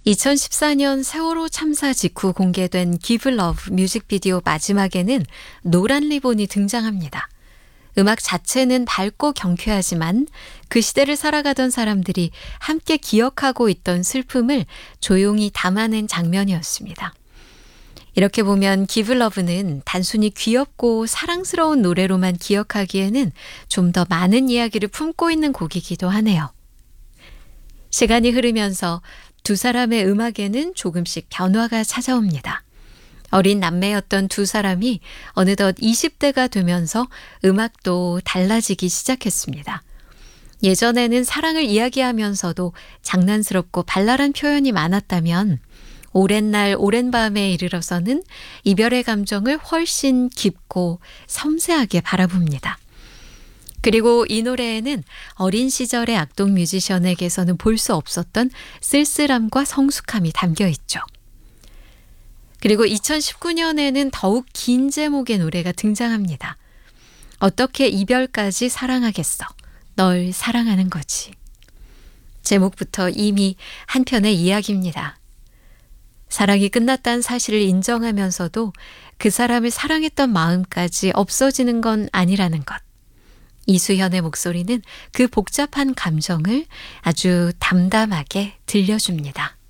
2014년 세월호 참사 직후 공개된 Give Love 뮤직비디오 마지막에는 노란 리본이 등장합니다. 음악 자체는 밝고 경쾌하지만 그 시대를 살아가던 사람들이 함께 기억하고 있던 슬픔을 조용히 담아낸 장면이었습니다. 이렇게 보면 Give Love는 단순히 귀엽고 사랑스러운 노래로만 기억하기에는 좀 더 많은 이야기를 품고 있는 곡이기도 하네요. 시간이 흐르면서 두 사람의 음악에는 조금씩 변화가 찾아옵니다. 어린 남매였던 두 사람이 어느덧 20대가 되면서 음악도 달라지기 시작했습니다. 예전에는 사랑을 이야기하면서도 장난스럽고 발랄한 표현이 많았다면 오랜 날 오랜 밤에 이르러서는 이별의 감정을 훨씬 깊고 섬세하게 바라봅니다. 그리고 이 노래에는 어린 시절의 악동 뮤지션에게서는 볼 수 없었던 쓸쓸함과 성숙함이 담겨 있죠. 그리고 2019년에는 더욱 긴 제목의 노래가 등장합니다. 어떻게 이별까지 사랑하겠어? 널 사랑하는 거지. 제목부터 이미 한편의 이야기입니다. 사랑이 끝났다는 사실을 인정하면서도 그 사람을 사랑했던 마음까지 없어지는 건 아니라는 것. 이수현의 목소리는 그 복잡한 감정을 아주 담담하게 들려줍니다.